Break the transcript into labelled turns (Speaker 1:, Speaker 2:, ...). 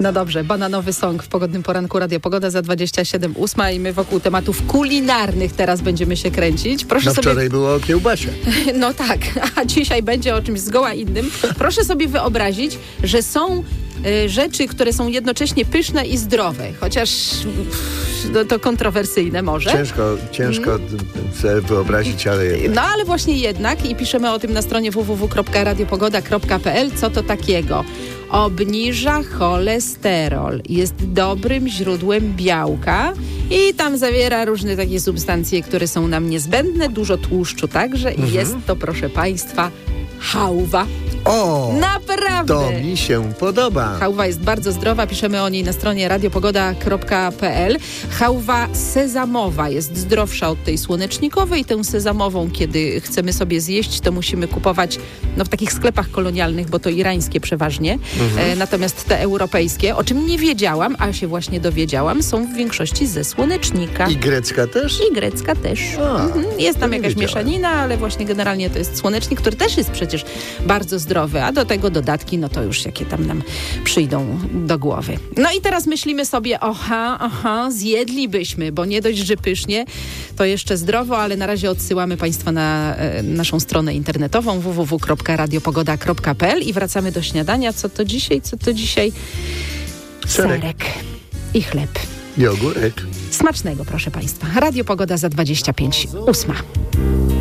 Speaker 1: No dobrze, bananowy song w pogodnym poranku Radio Pogoda za 27:08 i my wokół tematów kulinarnych teraz będziemy się kręcić. Proszę
Speaker 2: no wczoraj było o kiełbasie.
Speaker 1: No tak, a dzisiaj będzie o czymś zgoła innym. Proszę sobie wyobrazić, że są rzeczy, które są jednocześnie pyszne i zdrowe, chociaż to kontrowersyjne może.
Speaker 2: Ciężko sobie wyobrazić, ale...
Speaker 1: No ale właśnie jednak i piszemy o tym na stronie www.radiopogoda.pl. Co to takiego? Obniża cholesterol, jest dobrym źródłem białka i tam zawiera różne takie substancje, które są nam niezbędne, dużo tłuszczu także i jest to, proszę Państwa, chałwa.
Speaker 2: O!
Speaker 1: Naprawdę!
Speaker 2: To mi się podoba.
Speaker 1: Chałwa jest bardzo zdrowa, piszemy o niej na stronie radiopogoda.pl. Chałwa sezamowa jest zdrowsza od tej słonecznikowej. Tę sezamową, kiedy chcemy sobie zjeść, to musimy kupować w takich sklepach kolonialnych, bo to irańskie przeważnie. Natomiast te europejskie, o czym nie wiedziałam, a się właśnie dowiedziałam, są w większości ze słonecznika.
Speaker 2: I grecka też?
Speaker 1: I grecka też. Jest tam jakaś mieszanina, ale właśnie generalnie to jest słonecznik, który też jest przecież bardzo zdrowy. A do tego dodatki, no to już jakie tam nam przyjdą do głowy. No i teraz myślimy sobie, zjedlibyśmy, bo nie dość, że pysznie, to jeszcze zdrowo, ale na razie odsyłamy Państwa na naszą stronę internetową www.radiopogoda.pl i wracamy do śniadania. Co to dzisiaj? Serek i chleb.
Speaker 2: I ogórek.
Speaker 1: Smacznego, proszę Państwa. Radio Pogoda za 25:08.